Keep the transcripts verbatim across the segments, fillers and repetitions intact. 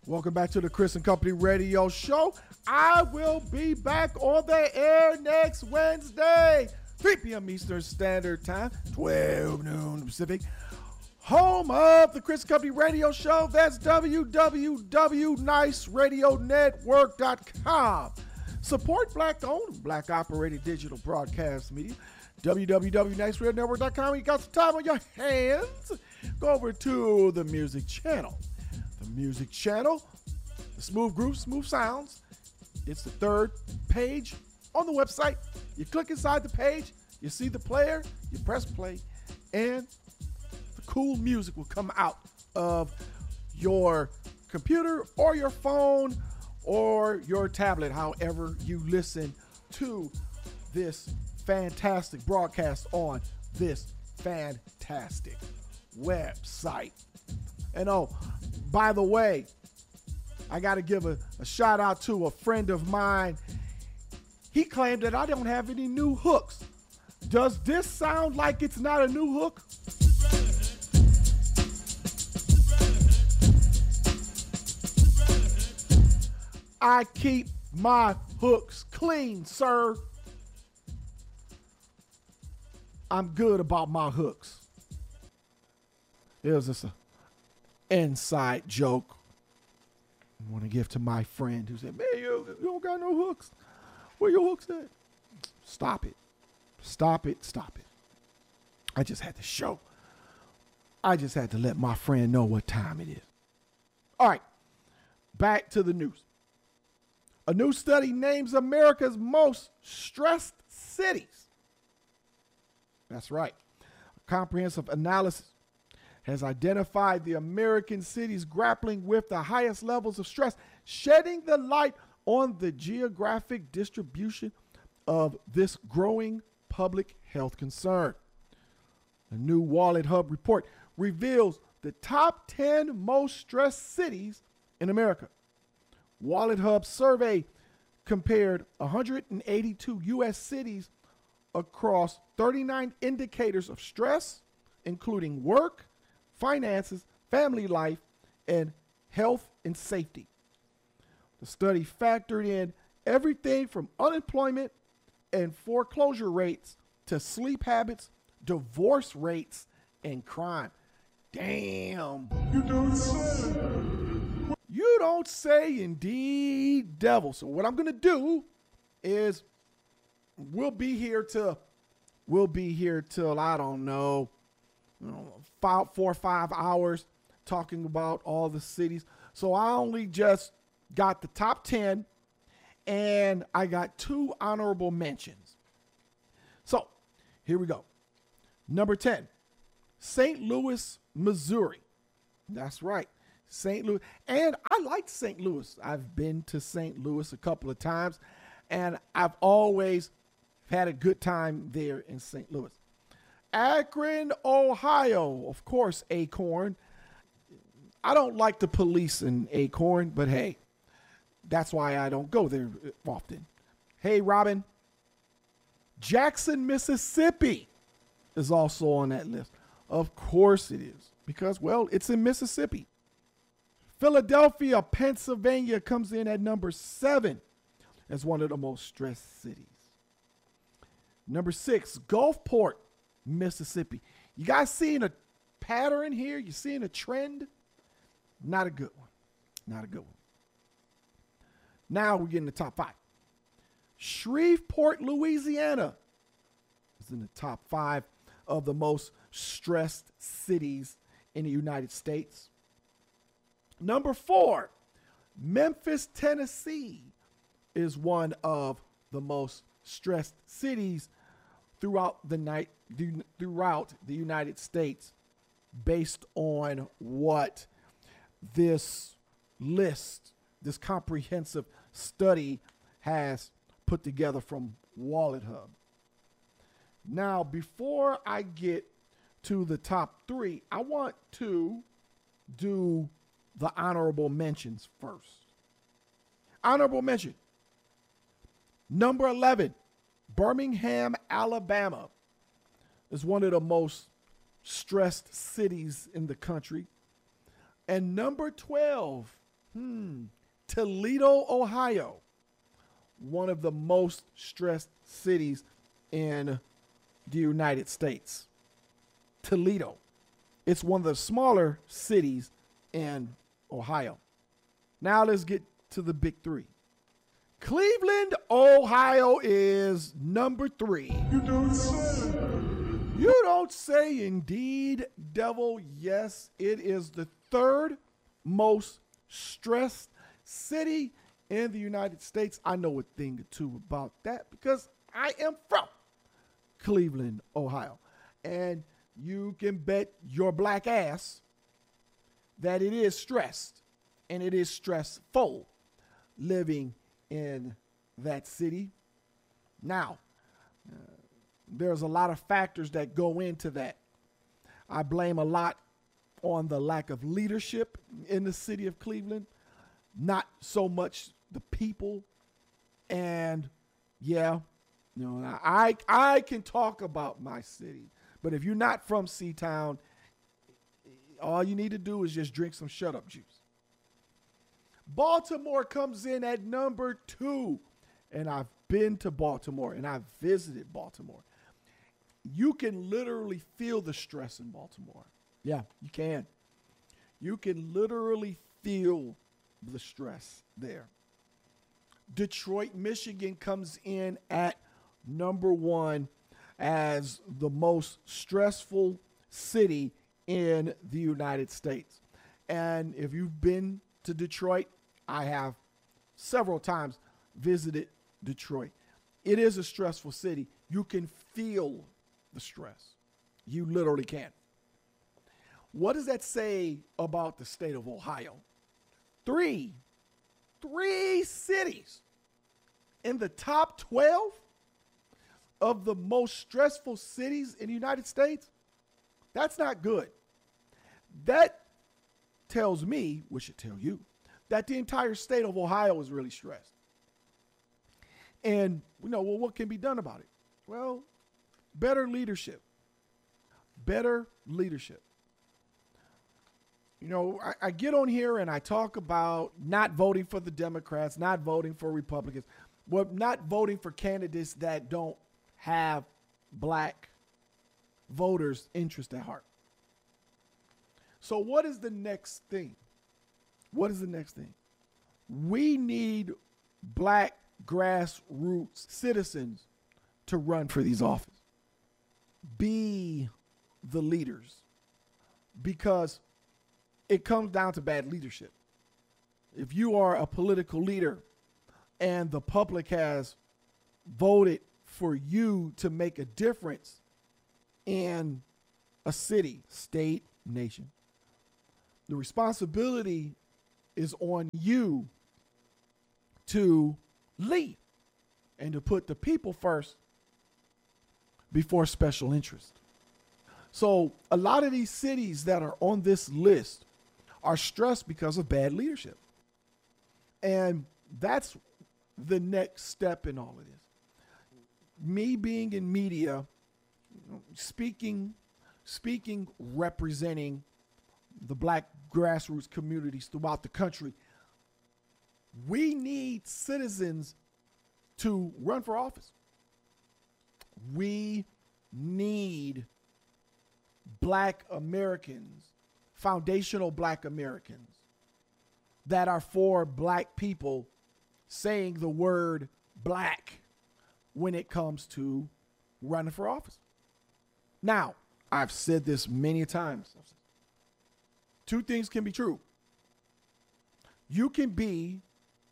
Welcome back to the Chris and Company Radio Show. I will be back on the air next Wednesday, three p.m. Eastern Standard Time, twelve noon Pacific. Home of the Chris and Company Radio Show. That's w w w dot nice radio network dot com. Support black-owned, black-operated digital broadcast media. w w w dot nice radio network dot com. You got some time on your hands? Go over to the music channel. The music channel, the Smooth Grooves, Smooth Sounds. It's the third page on the website. You click inside the page, you see the player, you press play, and the cool music will come out of your computer or your phone or your tablet, however you listen to this fantastic broadcast on this fantastic website. And oh, by the way, I got to give a, a shout out to a friend of mine. He claimed that I don't have any new hooks. Does this sound like it's not a new hook? I keep my hooks clean, sir. I'm good about my hooks. It was just a inside joke I want to give to my friend who said, man, you, you don't got no hooks. Where your hooks at? Stop it. Stop it. Stop it. I just had to show. I just had to let my friend know what time it is. All right. Back to the news. A new study names America's most stressed cities. That's right. A comprehensive analysis has identified the American cities grappling with the highest levels of stress, shedding the light on the geographic distribution of this growing public health concern. The new WalletHub report reveals the top ten most stressed cities in America. WalletHub survey compared one hundred eighty-two U S cities across thirty-nine indicators of stress, including work, finances, family life, and health and safety. The study factored in everything from unemployment and foreclosure rates to sleep habits, divorce rates, and crime. Damn. You don't say. You don't say, indeed, devil. So what I'm going to do is we'll be here till, we'll be here till, I don't know, you know, five, four or five hours talking about all the cities. So I only just got the top ten and I got two honorable mentions. So here we go. Number ten, Saint Louis, Missouri. That's right. Saint Louis. And I like Saint Louis. I've been to Saint Louis a couple of times and I've always had a good time there in Saint Louis. Akron, Ohio, of course, Acorn. I don't like the police in Acorn, but hey, that's why I don't go there often. Hey, Robin. Jackson, Mississippi is also on that list. Of course it is, because, well, it's in Mississippi. Philadelphia, Pennsylvania comes in at number seven as one of the most stressed cities. Number six, Gulfport, Mississippi. You guys seeing a pattern here? You seeing a trend? Not a good one. Not a good one. Now we get in the top five. Shreveport, Louisiana is in the top five of the most stressed cities in the United States. Number four, Memphis, Tennessee is one of the most stressed cities throughout the night, throughout the United States, based on what this list, this comprehensive study has put together from WalletHub. Now, before I get to the top three, I want to do the honorable mentions first. Honorable mention. Number eleven, Birmingham, Alabama is one of the most stressed cities in the country. And number twelve Hmm. Toledo, Ohio. One of the most stressed cities in the United States. Toledo. It's one of the smaller cities in Ohio. Now let's get to the big three. Cleveland, Ohio is number three. You don't say. You don't say, indeed, devil. Yes, it is the third most stressed city in the United States. I know a thing or two about that because I am from Cleveland, Ohio. And you can bet your black ass that it is stressed and it is stressful living in that city. Now, uh, there's a lot of factors that go into that. I blame a lot on the lack of leadership in the city of Cleveland, not so much the people. And yeah, you know, I I can talk about my city, but if you're not from C-Town, all you need to do is just drink some shut up juice. Baltimore comes in at number two, and I've been to Baltimore and I've visited Baltimore. You can literally feel the stress in Baltimore. Yeah, you can. You can literally feel the stress there. Detroit, Michigan comes in at number one as the most stressful city in the United States. And if you've been to Detroit, I have several times visited Detroit. It is a stressful city. You can feel the stress. You literally can. What does that say about the state of Ohio? Three, three cities in the top twelve of the most stressful cities in the United States? That's not good. That tells me, which should tell you, that the entire state of Ohio is really stressed. And, you know, well, what can be done about it? Well, better leadership. Better leadership. You know, I, I get on here and I talk about not voting for the Democrats, not voting for Republicans, well, not voting for candidates that don't have black voters' interest at heart. So what is the next thing? What is the next thing? We need black grassroots citizens to run for these offices. Be the leaders, because it comes down to bad leadership. If you are a political leader and the public has voted for you to make a difference in a city, state, nation, the responsibility is on you to lead and to put the people first before special interest. So a lot of these cities that are on this list are stressed because of bad leadership. And that's the next step in all of this. Me being in media, speaking, speaking, representing the black grassroots communities throughout the country, we need citizens to run for office. We need black Americans, foundational black Americans that are for black people saying the word black when it comes to running for office. Now, I've said this many times. Two things can be true. You can be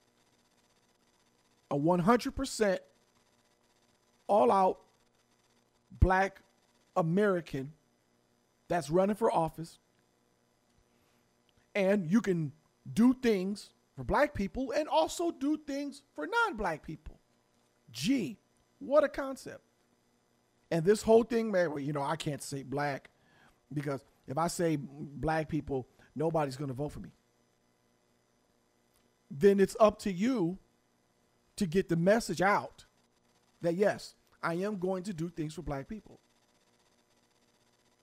a one hundred percent all-out black American that's running for office, and you can do things for black people and also do things for non-black people. Gee, what a concept. And this whole thing, man, well, you know, I can't say black because if I say black people, nobody's going to vote for me. Then it's up to you to get the message out that, yes, I am going to do things for black people.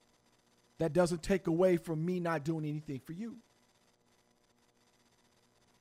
That doesn't take away from me not doing anything for you.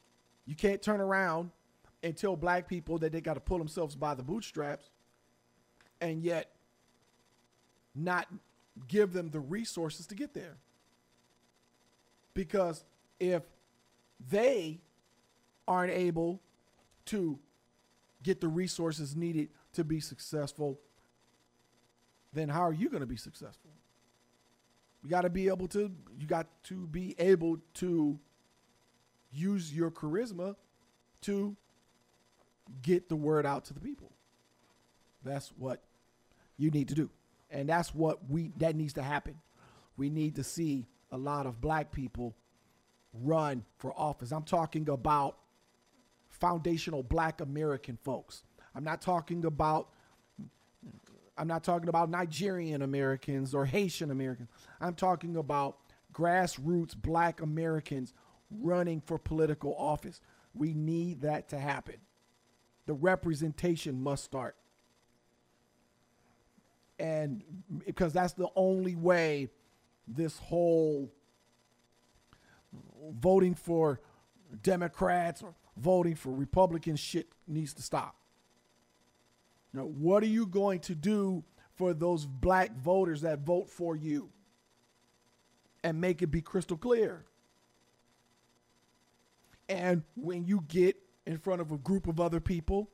You can't turn around and tell black people that they got to pull themselves by the bootstraps and yet not give them the resources to get there. Because if they aren't able to get the resources needed to be successful, then how are you going to be successful? You got to be able to, you got to be able to use your charisma to get the word out to the people. That's what you need to do. And that's what we, that needs to happen. We need to see a lot of black people run for office. I'm talking about foundational black American folks. I'm not talking about I'm not talking about Nigerian Americans or Haitian Americans. I'm talking about grassroots black Americans running for political office. We need that to happen. The representation must start. And because that's the only way this whole voting for Democrats or voting for Republican shit needs to stop. Now, what are you going to do for those black voters that vote for you? And make it be crystal clear. And when you get in front of a group of other people,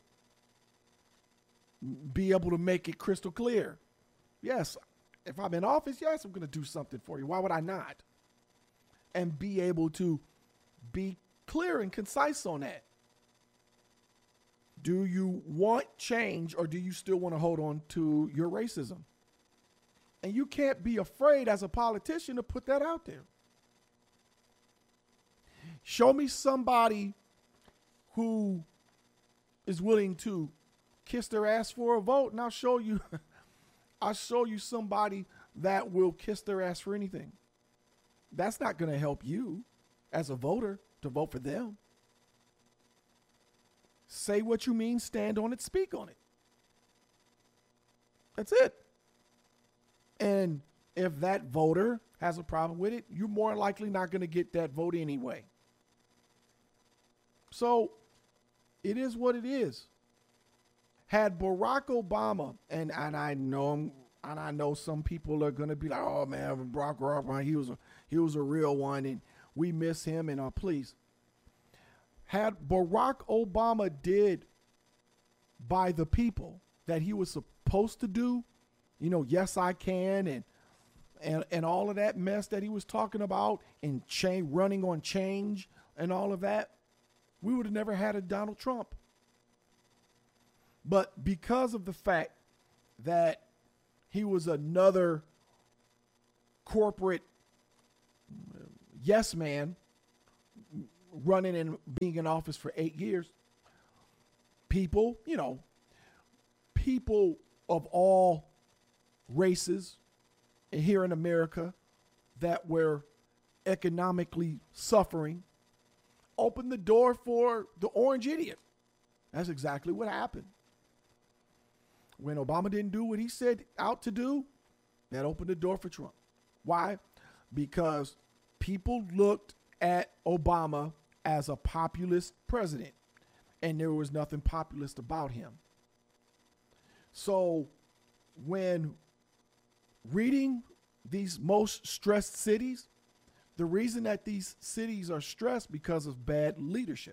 be able to make it crystal clear. Yes, if I'm in office, yes, I'm going to do something for you. Why would I not? And be able to be clear and concise on that. Do you want change, or do you still want to hold on to your racism? And you can't be afraid as a politician to put that out there. Show me somebody who is willing to kiss their ass for a vote, and I'll show you I'll show you somebody that will kiss their ass for anything. That's not going to help you as a voter to vote for them. Say what you mean, stand on it, speak on it. That's it. And if that voter has a problem with it, you're more likely not going to get that vote anyway. So it is what it is. Had Barack Obama, and, and I know him, and I know some people are going to be like, oh man, Barack Obama, he was a, he was a real one, and we miss him, and uh, please. Had Barack Obama did by the people that he was supposed to do, you know, yes, I can, and and and all of that mess that he was talking about, and cha- running on change and all of that, we would have never had a Donald Trump. But because of the fact that he was another corporate yes man, running and being in office for eight years, people, you know, people of all races here in America that were economically suffering opened the door for the orange idiot. That's exactly what happened. When Obama didn't do what he said out to do, that opened the door for Trump. Why? Because people looked at Obama as a populist president, and there was nothing populist about him. So when reading these most stressed cities, the reason that these cities are stressed because of bad leadership.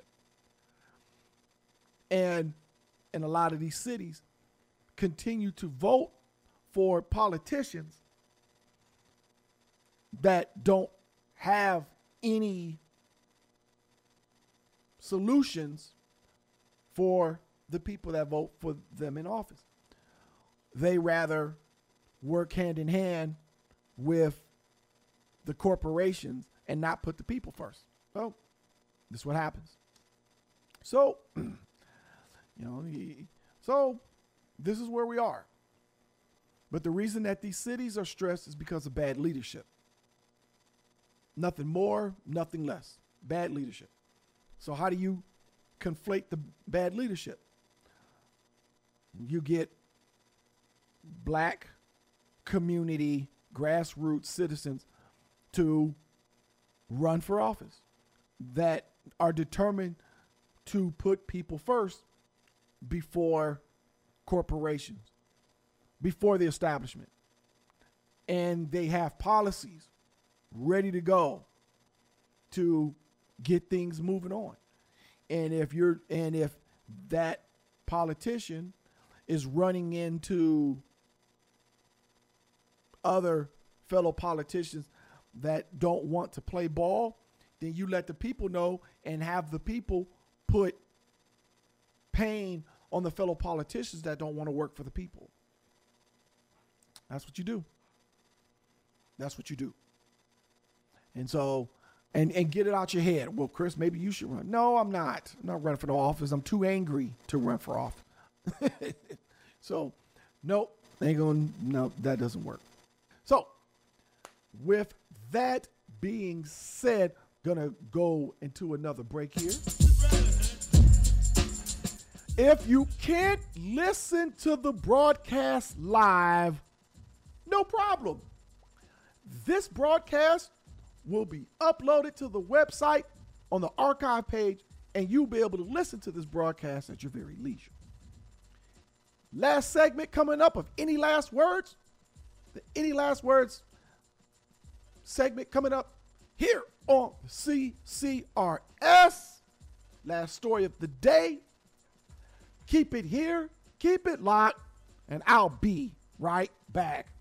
And in a lot of these cities continue to vote for politicians that don't have any solutions for the people that vote for them in office. They rather work hand in hand with the corporations and not put the people first. Well, this is what happens. So, you know, he, so this is where we are. But the reason that these cities are stressed is because of bad leadership. Nothing more, nothing less. Bad leadership. So how do you conflate the bad leadership? You get black community, grassroots citizens to run for office that are determined to put people first before corporations, before the establishment. And they have policies ready to go to get things moving on. And if you're and if that politician is running into other fellow politicians that don't want to play ball, then you let the people know and have the people put pain on the fellow politicians that don't want to work for the people. That's what you do. That's what you do. And so, and, and get it out your head. Well, Chris, maybe you should run. No, I'm not. I'm not running for the office. I'm too angry to run for office. So, nope, ain't going, no, that doesn't work. So, with that being said, gonna go into another break here. If you can't listen to the broadcast live, no problem. This broadcast will be uploaded to the website on the archive page, and you'll be able to listen to this broadcast at your very leisure. Last segment coming up of Any Last Words. The Any Last Words segment coming up here on C C R S. Last story of the day. Keep it here, keep it locked, and I'll be right back.